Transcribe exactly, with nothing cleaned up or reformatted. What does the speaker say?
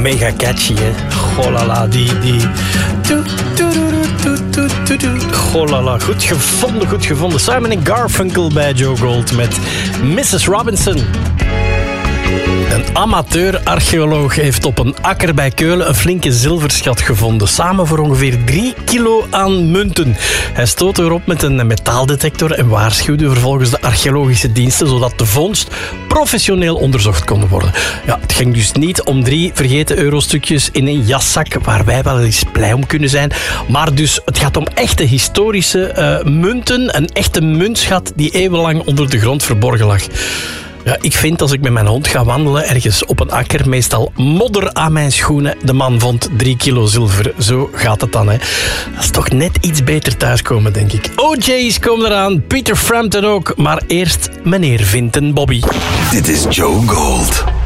mega catchy, hè. Golala, die... die... Golala, goed gevonden, goed gevonden. Simon en Garfunkel bij Joe Gold met missus Robinson. Een amateur-archeoloog heeft op een akker bij Keulen een flinke zilverschat gevonden. Samen voor ongeveer drie kilo aan munten. Hij stootte erop met een metaaldetector en waarschuwde vervolgens de archeologische diensten zodat de vondst professioneel onderzocht kon worden. Ja, het ging dus niet om drie vergeten eurostukjes in een jaszak waar wij wel eens blij om kunnen zijn. Maar dus het gaat om echte historische uh, munten. Een echte muntschat die eeuwenlang onder de grond verborgen lag. Ja, ik vind als ik met mijn hond ga wandelen ergens op een akker meestal modder aan mijn schoenen. De man vond drie kilo zilver. Zo gaat het dan, hè. Dat is toch net iets beter thuiskomen, denk ik. O J's komen eraan, Peter Frampton ook. Maar eerst meneer Vinton Bobby. Dit is Joe Gold.